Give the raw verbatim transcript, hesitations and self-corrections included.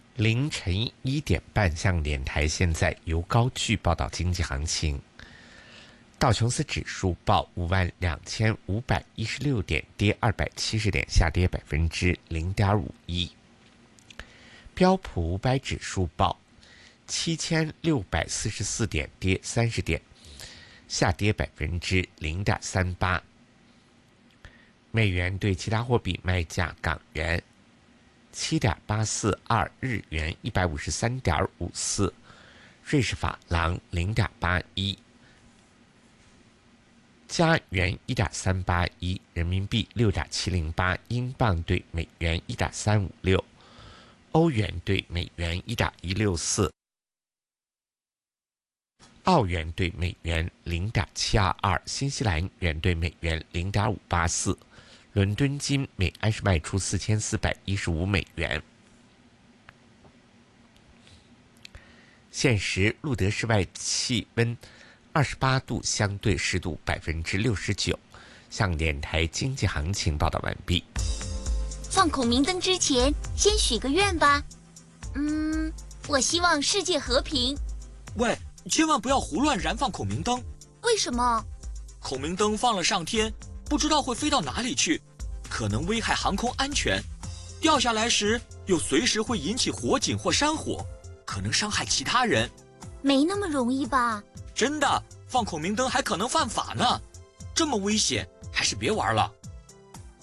凌晨一点半，向联台现在由高句报道经济行情。道琼斯指数报五万两千五百一十六点，跌二百七十点，下跌百分之零点五一。标普五百指数报七千六百四十四点，跌三十点，下跌百分之零点三八。美元对其他货币卖价：港元七点八四二，日元一百五十三点五四，瑞士法郎零点八一，加元一点三八一，人民币六点七零八，英镑对美元一点三五六，欧元对美元一点一六四，澳元对美元零点七二二，新西兰元对美元零点五八四。伦敦金每安士卖出四千四百一十五美元。现时路德室外气温二十八度，相对湿度百分之六十九。向联台经济行情报道完毕。 放孔明灯之前，先许个愿吧。嗯，我希望世界和平。 喂，千万不要胡乱燃放孔明灯。 为什么？ 孔明灯放了上天，不知道会飞到哪里去，可能危害航空安全。掉下来时，又随时会引起火警或山火，可能伤害其他人。 没那么容易吧？ 真的，放孔明灯还可能犯法呢。这么危险，还是别玩了。